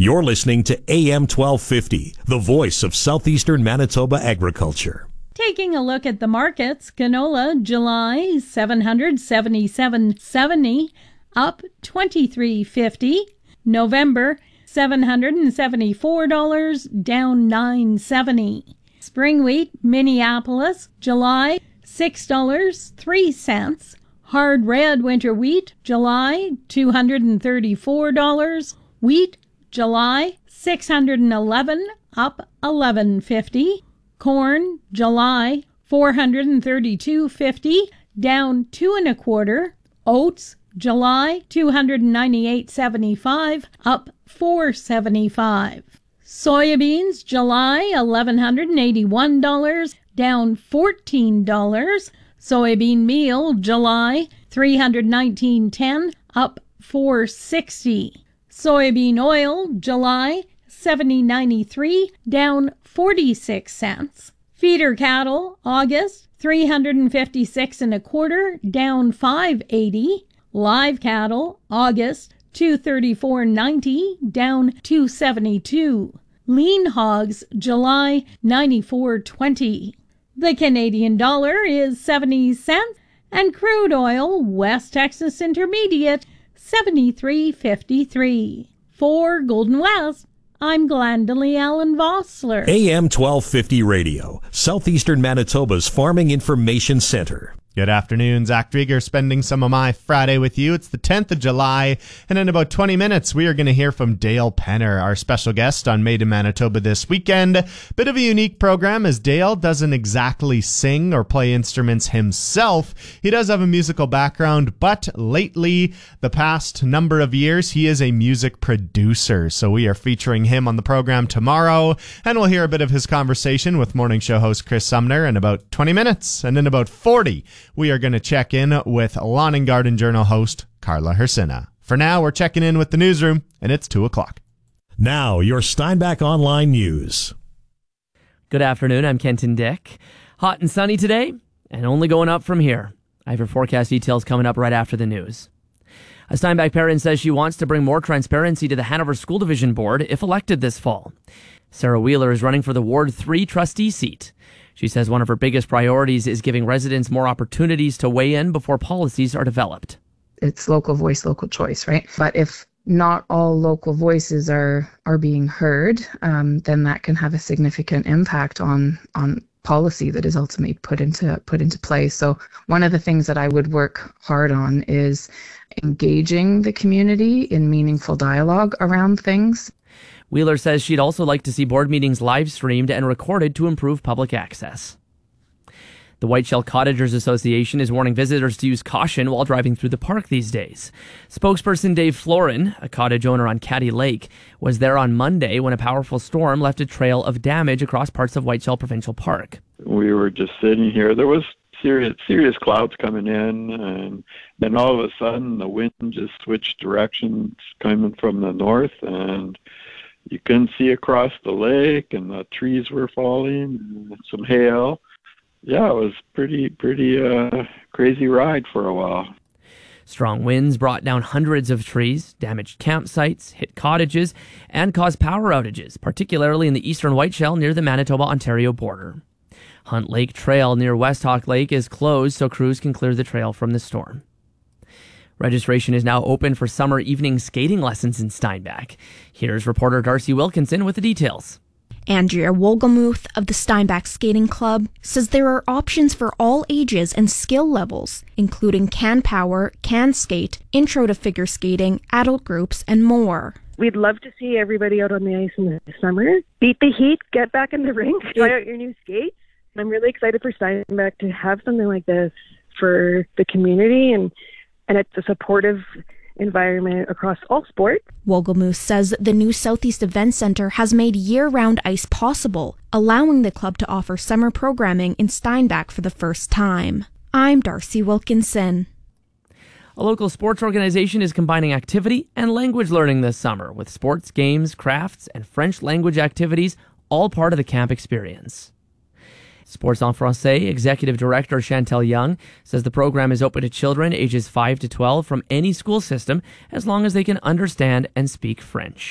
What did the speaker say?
You're listening to AM 1250, the voice of southeastern Manitoba agriculture. Taking a look at the markets, canola July $777.70, up $23.50. November $774, down $9.70. Spring wheat Minneapolis July $6.03. Hard red winter wheat July $234. Wheat July $611, up $11.50. Corn July $432.50, down $2.25. Oats July $298.75, up $4.75. Soybeans July $1,181, down $14. Soybean meal July $319.10, up $4.60. Soybean oil July $70.93, down 46 cents. Feeder cattle August $356.25, down $5.80. Live cattle August $234.90, down $272. Lean hogs July $94.20. The Canadian dollar is 70 cents, and crude oil West Texas Intermediate $73.53. For Golden West, I'm Glendalee Allen Vossler. AM 1250 Radio, Southeastern Manitoba's Farming Information Center. Good afternoon, Zach Drieger spending some of my Friday with you. It's the 10th of July, and in about 20 minutes, we are going to hear from Dale Penner, our special guest on Made in Manitoba this weekend. Bit of a unique program, as Dale doesn't exactly sing or play instruments himself. He does have a musical background, but lately, the past number of years, he is a music producer. So we are featuring him on the program tomorrow, and we'll hear a bit of his conversation with morning show host Chris Sumner in about 20 minutes. And in about 40, we are going to check in with Lawn and Garden Journal host Carla Hersina. For now, we're checking in with the newsroom, and it's 2 o'clock. Now, your Steinbach Online News. Good afternoon, I'm Kenton Dick. Hot and sunny today, and only going up from here. I have your forecast details coming up right after the news. A Steinbach parent says she wants to bring more transparency to the Hanover School Division Board if elected this fall. Sarah Wheeler is running for the Ward 3 trustee seat. She says one of her biggest priorities is giving residents more opportunities to weigh in before policies are developed. It's local voice, local choice, right? But if not all local voices are being heard, then that can have a significant impact on policy that is ultimately put into place. So one of the things that I would work hard on is engaging the community in meaningful dialogue around things. Wheeler says she'd also like to see board meetings live streamed and recorded to improve public access. The Whiteshell Cottagers Association is warning visitors to use caution while driving through the park these days. Spokesperson Dave Florin, a cottage owner on Caddy Lake, was there on Monday when a powerful storm left a trail of damage across parts of Whiteshell Provincial Park. We were just sitting here. There was serious clouds coming in, and then all of a sudden the wind just switched directions coming from the north, and you couldn't see across the lake, and the trees were falling, and some hail. Yeah, it was pretty crazy ride for a while. Strong winds brought down hundreds of trees, damaged campsites, hit cottages, and caused power outages, particularly in the eastern Whiteshell near the Manitoba-Ontario border. Hunt Lake Trail near West Hawk Lake is closed so crews can clear the trail from the storm. Registration is now open for summer evening skating lessons in Steinbach. Here's reporter Darcy Wilkinson with the details. Andrea Wolgemuth of the Steinbach Skating Club says there are options for all ages and skill levels, including can power, can skate, intro to figure skating, adult groups, and more. We'd love to see everybody out on the ice in the summer. Beat the heat, get back in the rink, try out your new skates. I'm really excited for Steinbach to have something like this for the community, and it's a supportive environment across all sports. Wolgemuth says the new Southeast Event Centre has made year-round ice possible, allowing the club to offer summer programming in Steinbach for the first time. I'm Darcy Wilkinson. A local sports organization is combining activity and language learning this summer with sports, games, crafts, and French language activities, all part of the camp experience. Sports en Français Executive Director Chantel Young says the program is open to children ages 5 to 12 from any school system as long as they can understand and speak French.